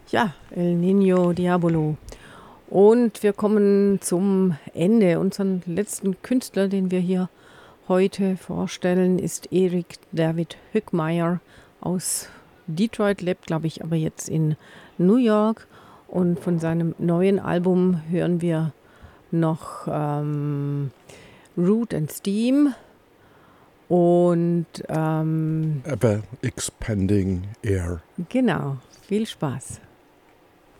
Ja, El Niño Diabolo. Und wir kommen zum Ende. Unseren letzten Künstler, den wir hier heute vorstellen, ist Erik David Höckmeyer aus Detroit, lebt, glaube ich, aber jetzt in New York. Und von seinem neuen Album hören wir noch Root and Steam und Ever Expanding Air. genau, viel Spaß.